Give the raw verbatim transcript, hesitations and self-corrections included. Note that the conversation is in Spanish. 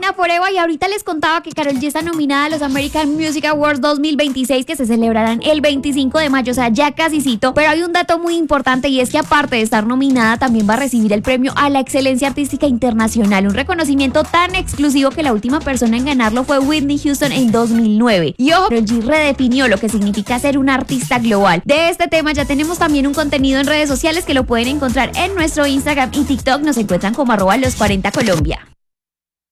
Ana por Eva, y ahorita les contaba que Karol G está nominada a los American Music Awards dos mil veintiséis, que se celebrarán el veinticinco de mayo, o sea, ya casi cito. Pero hay un dato muy importante, y es que aparte de estar nominada, también va a recibir el premio a la excelencia artística internacional, un reconocimiento tan exclusivo que la última persona en ganarlo fue Whitney Houston en dos mil nueve. Y ojo, Karol G redefinió lo que significa ser una artista global. De este tema ya tenemos también un contenido en redes sociales que lo pueden encontrar en nuestro Instagram y TikTok. Nos encuentran como arroba los cuarenta Colombia.